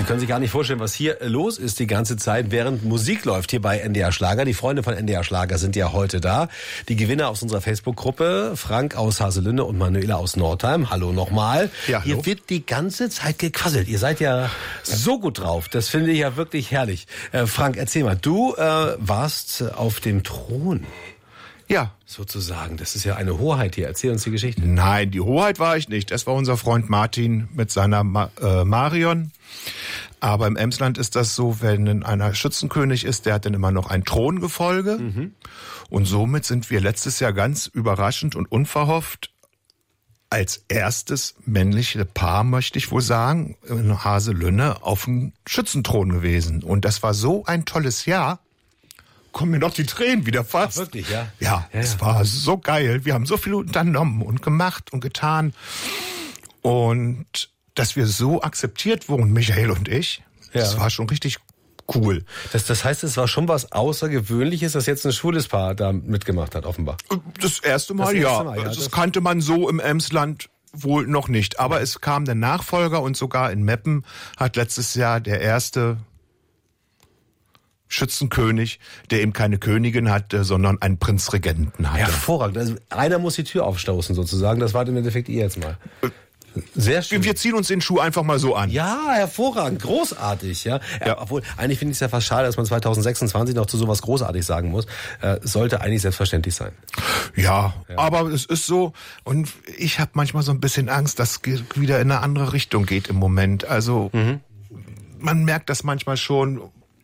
Sie können sich gar nicht vorstellen, was hier los ist die ganze Zeit, während Musik läuft hier bei NDR Schlager. Die Freunde von NDR Schlager sind ja heute da. Die Gewinner aus unserer Facebook-Gruppe, Frank aus Haselünne und Manuela aus Nordheim. Hallo nochmal. Ja, hallo. Hier wird die ganze Zeit gequasselt. Ihr seid ja so gut drauf. Das finde ich ja wirklich herrlich. Frank, erzähl mal, du warst auf dem Thron. Ja. Sozusagen. Das ist ja eine Hoheit hier. Erzähl uns die Geschichte. Nein, die Hoheit war ich nicht. Das war unser Freund Martin mit seiner Marion. Aber im Emsland ist das so, wenn einer Schützenkönig ist, der hat dann immer noch ein Throngefolge. Mhm. Und somit sind wir letztes Jahr ganz überraschend und unverhofft als erstes männliche Paar, möchte ich wohl sagen, in Haselünne auf dem Schützenthron gewesen. Und das war so ein tolles Jahr. Kommen mir noch die Tränen wieder fast. Ach, wirklich, ja? Ja, es war so geil. Wir haben so viel unternommen und gemacht und getan. Und dass wir so akzeptiert wurden, Michael und ich, das war schon richtig cool. Das heißt, es war schon was Außergewöhnliches, dass jetzt ein schwules Paar da mitgemacht hat, offenbar. Das erste Mal, ja. Das kannte man so im Emsland wohl noch nicht. Aber es kam der Nachfolger und sogar in Meppen hat letztes Jahr der erste Schützenkönig, der eben keine Königin hatte, sondern einen Prinzregenten hatte. Hervorragend. Also einer muss die Tür aufstoßen sozusagen. Das war im Endeffekt ihr jetzt mal. Sehr schön. Wir ziehen uns den Schuh einfach mal so an. Ja, hervorragend. Großartig. Ja. Obwohl, eigentlich finde ich es ja fast schade, dass man 2026 noch zu sowas großartig sagen muss. Sollte eigentlich selbstverständlich sein. Ja, aber es ist so. Und ich habe manchmal so ein bisschen Angst, dass es wieder in eine andere Richtung geht im Moment. Also man merkt das manchmal schon.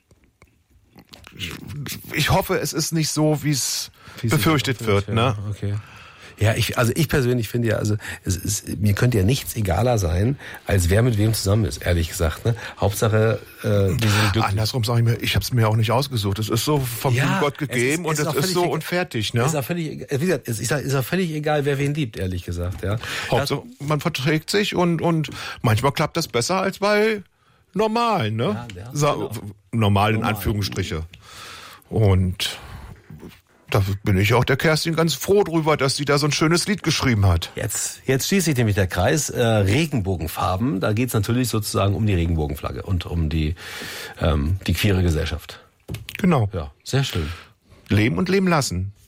Ich hoffe, es ist nicht so, wie es befürchtet wird. Ne? Okay. Ja, ich persönlich finde ja, also mir könnte ja nichts egaler sein, als wer mit wem zusammen ist, ehrlich gesagt. Ne? Hauptsache, wir sind glücklich. Andersrum sage ich mir, ich habe es mir auch nicht ausgesucht. Es ist so vom Gott gegeben und es ist so und fertig. Ne? Ist auch völlig, wie gesagt, ist auch völlig egal, wer wen liebt, ehrlich gesagt. Ja. Hauptsache, man verträgt sich und manchmal klappt das besser als bei normal, ne? Ja, genau. Normal in Anführungsstriche. Und da bin ich auch der Kerstin ganz froh drüber, dass sie da so ein schönes Lied geschrieben hat. Jetzt schließt sich nämlich der Kreis, Regenbogenfarben. Da geht's natürlich sozusagen um die Regenbogenflagge und um die queere Gesellschaft. Genau. Ja, sehr schön. Leben und leben lassen.